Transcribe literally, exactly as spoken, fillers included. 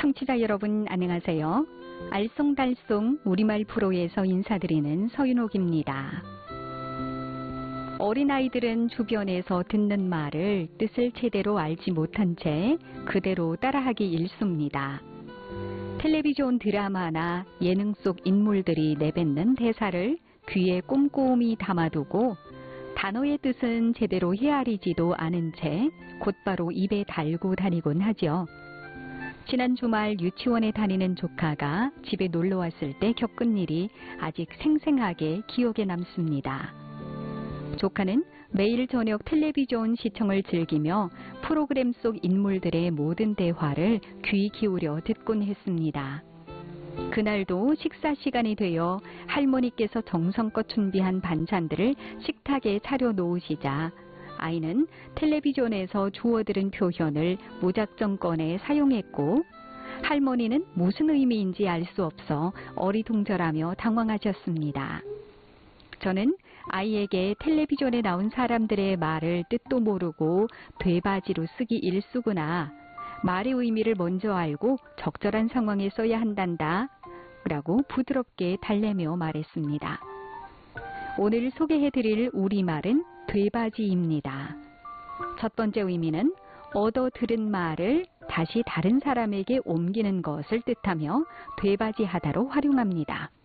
청취자 여러분 안녕하세요. 알쏭달쏭 우리말 프로에서 인사드리는 서윤옥입니다. 어린아이들은 주변에서 듣는 말을 뜻을 제대로 알지 못한 채 그대로 따라하기 일쑤입니다. 텔레비전 드라마나 예능 속 인물들이 내뱉는 대사를 귀에 꼼꼼히 담아두고 단어의 뜻은 제대로 헤아리지도 않은 채 곧바로 입에 달고 다니곤 하죠. 지난 주말 유치원에 다니는 조카가 집에 놀러 왔을 때 겪은 일이 아직 생생하게 기억에 남습니다. 조카는 매일 저녁 텔레비전 시청을 즐기며 프로그램 속 인물들의 모든 대화를 귀 기울여 듣곤 했습니다. 그날도 식사 시간이 되어 할머니께서 정성껏 준비한 반찬들을 식탁에 차려 놓으시자 아이는 텔레비전에서 주워들은 표현을 무작정 꺼내 사용했고 할머니는 무슨 의미인지 알 수 없어 어리둥절하며 당황하셨습니다. 저는 아이에게 텔레비전에 나온 사람들의 말을 뜻도 모르고 되바지로 쓰기 일쑤구나. 말의 의미를 먼저 알고 적절한 상황에 써야 한단다. 라고 부드럽게 달래며 말했습니다. 오늘 소개해드릴 우리말은 되바지입니다. 첫 번째 의미는 얻어 들은 말을 다시 다른 사람에게 옮기는 것을 뜻하며 되바지하다로 활용합니다.